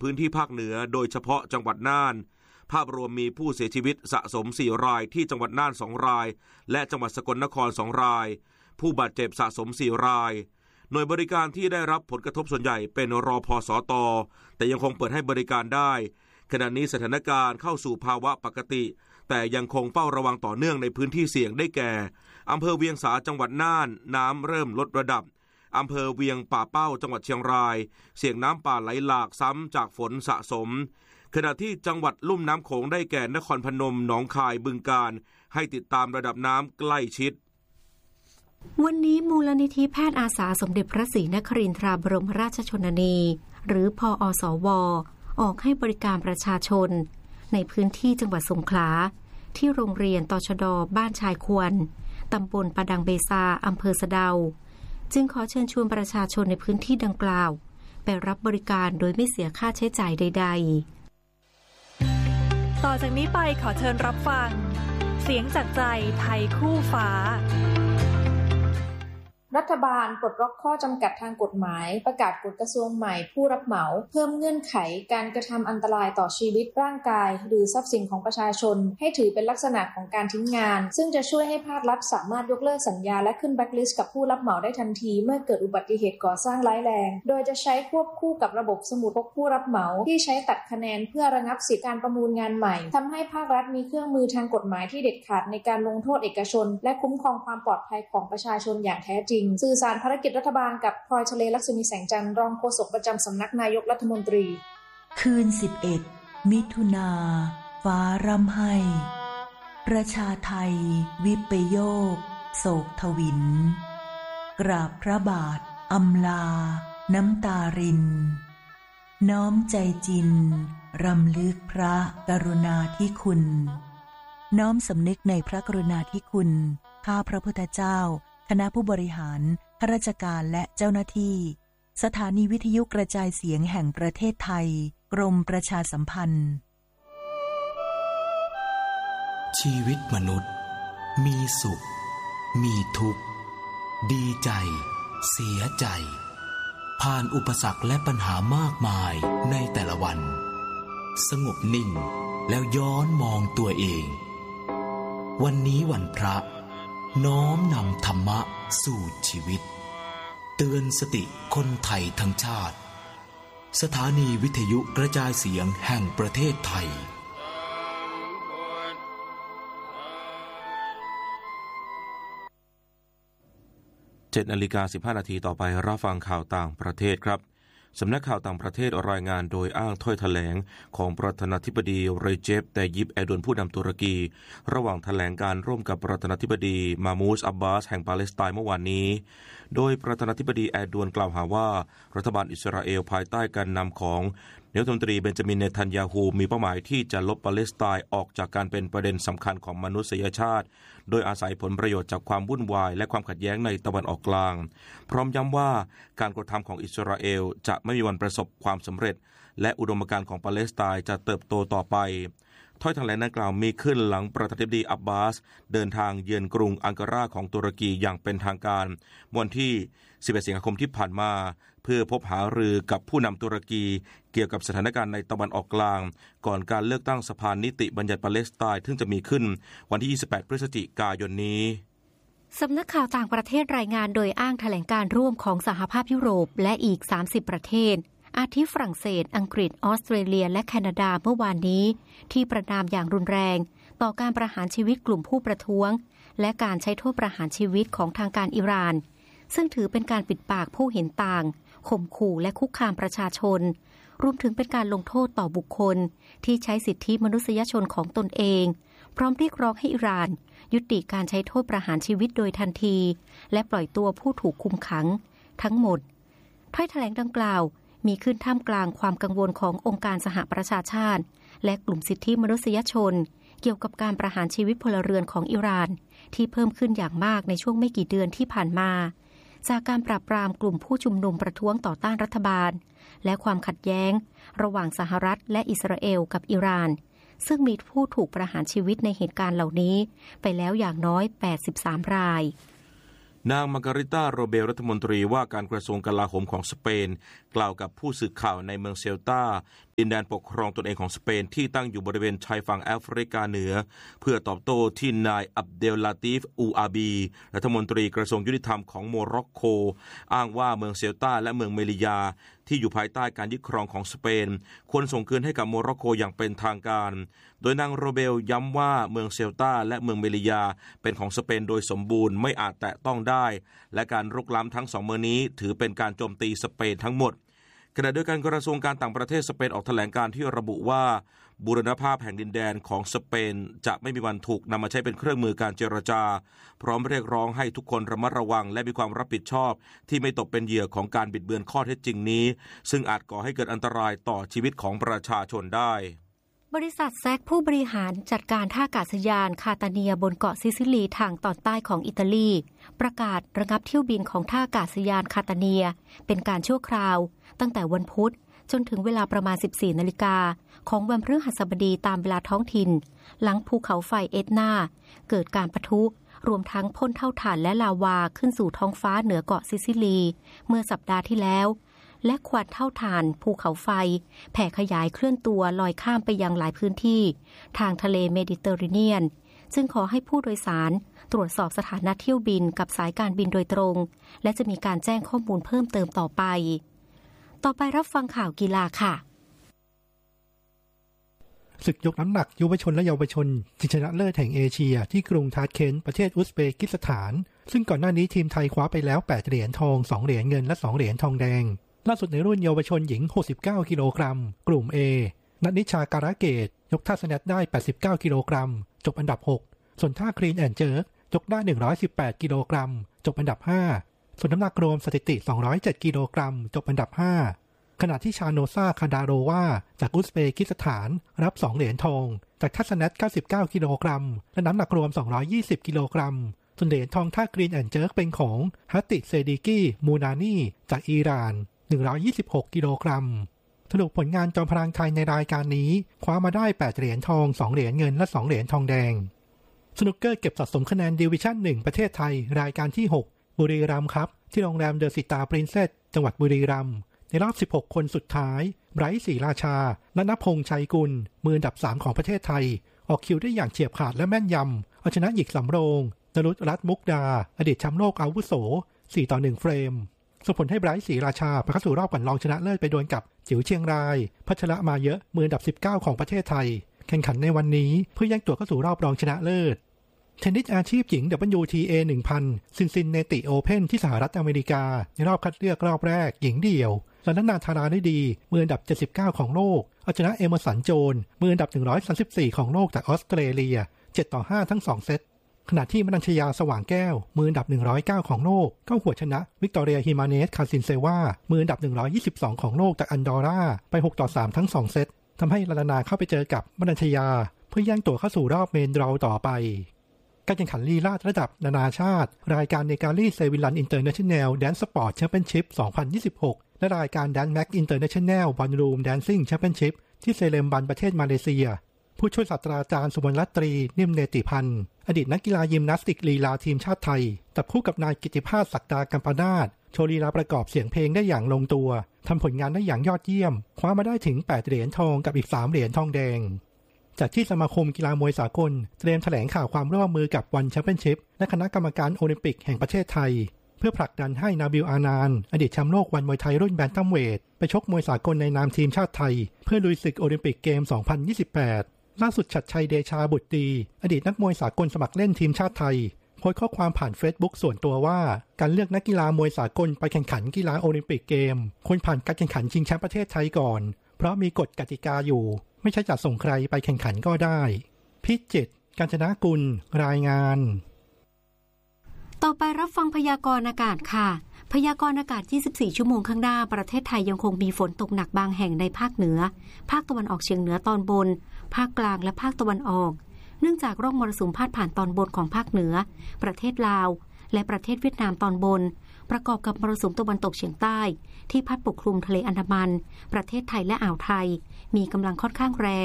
พื้นที่ภาคเหนือโดยเฉพาะจังหวัดน่านภาพรวมมีผู้เสียชีวิตสะสม4รายที่จังหวัดน่าน2รายและจังหวัดสกลนคร2รายผู้บาดเจ็บสะสม4รายหน่วยบริการที่ได้รับผลกระทบส่วนใหญ่เป็นรพสต.แต่ยังคงเปิดให้บริการได้ขณะนี้สถานการณ์เข้าสู่ภาวะปกติแต่ยังคงเฝ้าระวังต่อเนื่องในพื้นที่เสี่ยงได้แก่อำเภอเวียงสาจังหวัดน่านน้ำเริ่มลดระดับอำเภอเวียงป่าเป้าจังหวัดเชียงรายเสี่ยงน้ำป่าไหลหลากซ้ำจากฝนสะสมขณะที่จังหวัดลุ่มน้ำโขงได้แก่นครพนมหนองคายบึงกาฬให้ติดตามระดับน้ำใกล้ชิดวันนี้มูลนิธิแพทย์อาสาสมเด็จพระศรีนครินทราบรมราชชนนีหรือพอสว.ออกให้บริการประชาชนในพื้นที่จังหวัดสงขลาที่โรงเรียนตชด.บ้านชายควรตำบลปะดังเบซาอำเภอสะเดาจึงขอเชิญชวนประชาชนในพื้นที่ดังกล่าวไปรับบริการโดยไม่เสียค่าใช้จ่ายใดๆต่อจากนี้ไปขอเชิญรับฟังเสียงจากใจไทยคู่ฟ้ารัฐบาลปลดล็อกข้อจำกัดทางกฎหมายประกาศกฎกระทรวงใหม่ผู้รับเหมาเพิ่มเงื่อนไขการกระทำอันตรายต่อชีวิตร่างกายหรือทรัพย์สินของประชาชนให้ถือเป็นลักษณะของการทิ้งงานซึ่งจะช่วยให้ภาครัฐสามารถยกเลิกสัญญาและขึ้นแบล็คลิสต์กับผู้รับเหมาได้ทันทีเมื่อเกิดอุบัติเหตุก่อสร้างร้ายแรงโดยจะใช้ควบคู่กับระบบสมุดพกผู้รับเหมาที่ใช้ตัดคะแนนเพื่อระงับสิทธิการประมูลงานใหม่ทำให้ภาครัฐมีเครื่องมือทางกฎหมายที่เด็ดขาดในการลงโทษเอกชนและคุ้มครองความปลอดภัยของประชาชนอย่างแท้จริงสื่อสารภารกิจรัฐบาลกับพลอยทะเลลักษมีแสงจันทร์รองโฆษกประจำสำนักนายกรัฐมนตรีคืน11มิถุนาฟ้าร่ำไห้ประชาไทยวิปโยคโศกทวินกราบพระบาทอำลาน้ำตารินน้อมใจจินรำลึกพระกรุณาธิคุณน้อมสำนึกในพระกรุณาธิคุณข้าพระพุทธเจ้าคณะผู้บริหารข้าราชการและเจ้าหน้าที่สถานีวิทยุกระจายเสียงแห่งประเทศไทยกรมประชาสัมพันธ์ชีวิตมนุษย์มีสุขมีทุกข์ดีใจเสียใจผ่านอุปสรรคและปัญหามากมายในแต่ละวันสงบนิ่งแล้วย้อนมองตัวเองวันนี้วันพระน้อมนำธรรมะสู่ชีวิตเตือนสติคนไทยทั้งชาติสถานีวิทยุกระจายเสียงแห่งประเทศไทย 7:15 นาทีต่อไปรับฟังข่าวต่างประเทศครับสำนักข่าวต่างประเทศรายงานโดยอ้างถ้อยแถลงของประธานาธิบดีเรเจป ไตยิป แอร์โดวนผู้นำตุรกีระหว่างแถลงการร่วมกับประธานาธิบดีมามูส อับบาสแห่งปาเลสไตน์เมื่อวานนี้โดยประธานาธิบดีแอร์โดวนกล่าวหาว่ารัฐบาลอิสราเอลภายใต้การนำของนายกรัฐมนตรีเบนจามิน เนทันยาฮูมีเป้าหมายที่จะลบปาเลสไตน์ออกจากการเป็นประเด็นสำคัญของมนุษยชาติโดยอาศัยผลประโยชน์จากความวุ่นวายและความขัดแย้งในตะวันออกกลางพร้อมย้ำว่าการกระทำของอิสราเอลจะไม่มีวันประสบความสำเร็จและอุดมการณ์ของปาเลสไตน์จะเติบโตต่อไปถ้อยแถลงดังกล่าวมีขึ้นหลังประธานาธิบดีอับบาสเดินทางเยือนกรุงอังการาของตุรกีอย่างเป็นทางการวันที่11 สิงหาคมที่ผ่านมาเพื่อพบหารือกับผู้นำตุรกีเกี่ยวกับสถานการณ์ในตะวันออกกลางก่อนการเลือกตั้งสภานิติบัญญัติปาเลสไตน์ซึ่งจะมีขึ้นวันที่28 พฤศจิกายนนี้สำนักข่าวต่างประเทศรายงานโดยอ้างแถลงการร่วมของสหภาพยุโรปและอีก30ประเทศอาทิฝรั่งเศสอังกฤษออสเตรเลียและแคนาดาเมื่อวานนี้ที่ประณามอย่างรุนแรงต่อการประหารชีวิตกลุ่มผู้ประท้วงและการใช้โทษประหารชีวิตของทางการอิหร่านซึ่งถือเป็นการปิดปากผู้เห็นต่างข่มขู่และคุกคามประชาชนรวมถึงเป็นการลงโทษต่อบุคคลที่ใช้สิทธิมนุษยชนของตนเองพร้อมเรียกร้องให้อิหร่านยุติการใช้โทษประหารชีวิตโดยทันทีและปล่อยตัวผู้ถูกคุมขังทั้งหมดถ้อยแถลงดังกล่าวมีขึ้นท่ามกลางความกังวลขององค์การสหประชาชาติและกลุ่มสิทธิมนุษยชนเกี่ยวกับการประหารชีวิตพลเรือนของอิหร่านที่เพิ่มขึ้นอย่างมากในช่วงไม่กี่เดือนที่ผ่านมาจากการปราบปรามกลุ่มผู้ชุมนุมประท้วงต่อต้านรัฐบาลและความขัดแย้งระหว่างสหรัฐและอิสราเอลกับอิหร่านซึ่งมีผู้ถูกประหารชีวิตในเหตุการณ์เหล่านี้ไปแล้วอย่างน้อย83รายนางมาการิต้าโรเบลรัฐมนตรีว่าการกระทรวงกลาโหมของสเปนกล่าวกับผู้สื่อข่าวในเมืองเซลตาดินแดนปกครองตนเองของสเปนที่ตั้งอยู่บริเวณชายฝั่งแอฟริกาเหนือเพื่อตอบโต้ที่นายอับเดลลาติฟอูอาบีรัฐมนตรีกระทรวงยุติธรรมของโมร็อกโกอ้างว่าเมืองเซลตาและเมืองเมลิยาที่อยู่ภายใต้การยึดครองของสเปนควรส่งคืนให้กับโมร็อกโกอย่างเป็นทางการโดยนางโรเบลย้ำว่าเมืองเซลตาและเมืองเมลิยาเป็นของสเปนโดยสมบูรณ์ไม่อาจแตะต้องได้และการรุกล้ำทั้งสองเมืองนี้ถือเป็นการโจมตีสเปนทั้งหมดขณะเดียวกันกระทรวงการต่างประเทศสเปนออกแถลงการที่ระบุว่าบูรณภาพแห่งดินแดนของสเปนจะไม่มีวันถูกนำมาใช้เป็นเครื่องมือการเจรจาพร้อมเรียกร้องให้ทุกคนระมัดระวังและมีความรับผิดชอบที่ไม่ตกเป็นเหยื่อของการบิดเบือนข้อเท็จจริงนี้ซึ่งอาจก่อให้เกิดอันตรายต่อชีวิตของประชาชนได้บริษัทแซกผู้บริหารจัดการท่าอากาศยานคาตาเนียบนเกาะซิซิลีทางตอนใต้ของอิตาลีประกาศระงับเที่ยวบินของท่าอากาศยานคาตาเนียเป็นการชั่วคราวตั้งแต่วันพุธจนถึงเวลาประมาณ 14 นาฬิกาของวันพฤหัสบดีตามเวลาท้องถิ่นหลังภูเขาไฟเอตนาเกิดการปะทุรวมทั้งพ่นเท่าถ่านและลาวาขึ้นสู่ท้องฟ้าเหนือเกาะซิซิลีเมื่อสัปดาห์ที่แล้วและควันเท่าถ่านภูเขาไฟแผ่ขยายเคลื่อนตัวลอยข้ามไปยังหลายพื้นที่ทางทะเลเมดิเตอร์เรเนียนจึงขอให้ผู้โดยสารตรวจสอบสถานะเที่ยวบินกับสายการบินโดยตรงและจะมีการแจ้งข้อมูลเพิ่มเติมต่อไปรับฟังข่าวกีฬาค่ะศึกยกน้ำหนักยุวชนและเยาวชนชิงชนะเลิศแห่งเอเชียที่กรุงทาชเคนต์ประเทศอุซเบกิสถานซึ่งก่อนหน้านี้ทีมไทยคว้าไปแล้ว8เหรียญทอง2เหรียญเงินและ2เหรียญทองแดงล่าสุดในรุ่นเยาวชนหญิง69กิโลกรัมกลุ่ม A ณนิชาการะเกตยกท่าสแนทได้89กิโลกรัมจบอันดับ6ส่วนท่าคลีนแอนด์เจิร์กยกได้118กิโลกรัมจบอันดับ5ส่วนน้ำหนักรวมสถิติ207กิโลกรัมจบอันดับ5ขณะที่ชาโนซาคาดาโรวาจากอุซเบกิสถานรับ2เหรียญทองจากท่าสแนท99กิโลกรัมและน้ำหนักรวม220กิโลกรัมส่วนเหรียญทองท่ากรีนแอนด์เจิร์กเป็นของฮัตติเซดิกีมูนานีจากอิหร่าน126กิโลกรัมสรุปผลงานจอมพลังไทยในรายการนี้คว้ามาได้8เหรียญทอง2เหรียญเงินและ2เหรียญทองแดงสนุกเกอร์เก็บสะสมคะแนนดิวิชั่น1ประเทศไทยรายการที่6บุรีรัมย์ครับที่โรงแรมเดอะสิตาปรินเซสจังหวัดบุรีรัมย์ในรอบ16คนสุดท้ายไบรท์ศรีราชาและณพงษ์ชัยกุลมืออันดับ3ของประเทศไทยออกคิวได้อย่างเฉียบขาดและแม่นยำเอาชนะหญิงสำโรงนรุตรัตน์มุกดาอดีตแชมป์โลกอาวุโส4-1เฟรมส่งผลให้ไบรท์ศรีราชาไปเข้าสู่รอบก่อนรองชนะเลิศไปดวลกับจิ๋วเชียงรายพัชระมาเยอะมืออันดับ19ของประเทศไทยแข่งขันในวันนี้เพื่อแย่งตัวเข้าสู่รอบรองชนะเลิศเทนนิสอาชีพหญิง WTA 1000 ซินซินเนติโอเพ่นที่สหรัฐอเมริกาในรอบคัดเลือกรอบแรกหญิงเดี่ยวลานาธาราได้ดีมืออันดับ79ของโลกเอาชนะเอเมอร์สันโจนมืออันดับ134ของโลกจากออสเตรเลีย7-5ทั้ง2เซตขณะที่มนัญชยาสว่างแก้วมืออันดับ109ของโลกเข้าหัวชนะวิกตอเรียฮิมาเนสคาซินเซวามืออันดับ122ของโลกจากอันดอร่าไป6-3ทั้ง2เซตทำให้ลานาเข้าไปเจอกับมนัญชยาเพื่อแย่งตัวเข้าสู่รอบเมนดราวต่อไปการแข่งขันลีลาศระดับนานาชาติรายการเนการีเซวิลันอินเตอร์เนชั่นแนลแดนซ์สปอร์ตแชมเปี้ยนชิพ2026และรายการแดนแม็กอินเตอร์เนชั่นแนลบอลรูมแดนซิ่งแชมเปี้ยนชิพที่เซเลมบันประเทศมาเลเซียผู้ช่วยศาสตราจารย์สุวรรณรัตรีนิ่มเนติพันธ์อดีตนักกีฬายิมนาสติกลีลาทีมชาติไทยจับคู่กับนายกิติภาสศักดากัมปนาทโชว์ลีลาประกอบเสียงเพลงได้อย่างลงตัวทำผลงานได้อย่างยอดเยี่ยมคว้ามาได้ถึง8เหรียญทองกับอีก3เหรียญทองแดงจากที่สมาคมกีฬามวยสากลเตรียมแถลงข่าวความร่วมมือกับวันแชมเปี้ยนชิพและคณะกรรมการโอลิมปิกแห่งประเทศไทยเพื่อผลักดันให้นาบิล อานานอดีตแชมป์โลกวันมวยไทยรุ่นแบนตัมเวทไปชกมวยสากลในนามทีมชาติไทยเพื่อลุยศึกโอลิมปิกเกม 2028 ล่าสุดชัดชัยเดชาบุตรดีอดีตนักมวยสากลสมัครเล่นทีมชาติไทยโพสต์ข้อความผ่าน Facebook ส่วนตัวว่าการเลือกนักกีฬามวยสากลไปแข่งขันกีฬาโอลิมปิกเกมควรผ่านการแข่งขันชิงแชมป์ประเทศไทยก่อนเพราะมีกฎกติกาอยู่ไม่ใช่จะส่งใครไปแข่งขันก็ได้พิจิตร กาญจนกุลรายงานต่อไปรับฟังพยากรณ์อากาศค่ะพยากรณ์อากาศ24ชั่วโมงข้างหน้าประเทศไทยยังคงมีฝนตกหนักบางแห่งในภาคเหนือภาคตะวันออกเฉียงเหนือตอนบนภาคกลางและภาคตะวันออกเนื่องจากร่องมรสุมพาดผ่านตอนบนของภาคเหนือประเทศลาวและประเทศเวียดนามตอนบนประกอบกับมรสุมตะวันตกเฉียงใต้ที่พัดปกคลุมทะเลอันดามันประเทศไทยและอ่าวไทยมีกำลังค่อนข้างแรง